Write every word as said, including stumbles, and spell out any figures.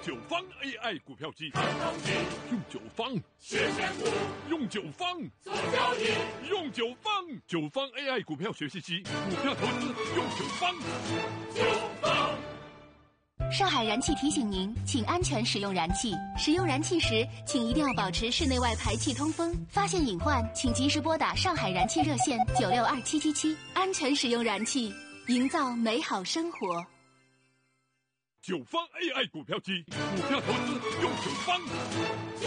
九方 A I 股票机，用九方学选股， 用九方做交易， 用九方九方 A I 股票学习机，股票投资用九方。 九方。 上海燃气提醒您，请安全使用燃气。使用燃气时，请一定要保持室内外排气通风。发现隐患，请及时拨打上海燃气热线九六二七七七。安全使用燃气，营造美好生活。 九方 A I 股票机，股票投资用九方。 九